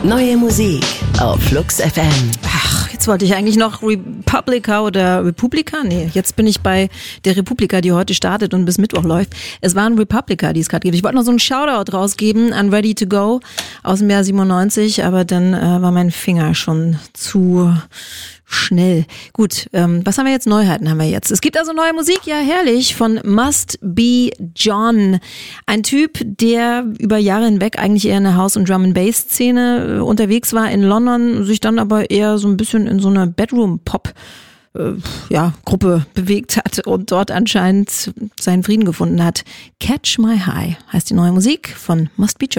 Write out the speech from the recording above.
Neue Musik auf Flux FM. Ach, jetzt wollte ich eigentlich noch Republica oder Republika? Nee, jetzt bin ich bei der Republika, die heute startet und bis Mittwoch läuft. Es waren Republica, die es gerade gibt. Ich wollte noch so einen Shoutout rausgeben an Ready to Go aus dem Jahr 97, aber dann war mein Finger schon zu schnell. Gut, was haben wir jetzt? Neuheiten haben wir jetzt. Es gibt also neue Musik, ja herrlich, von Must Be John. Ein Typ, der über Jahre hinweg eigentlich eher in der House- und Drum-and-Bass-Szene unterwegs war in London, sich dann aber eher so ein bisschen in so einer Bedroom-Pop Gruppe bewegt hat und dort anscheinend seinen Frieden gefunden hat. Catch My High heißt die neue Musik von Must Be John.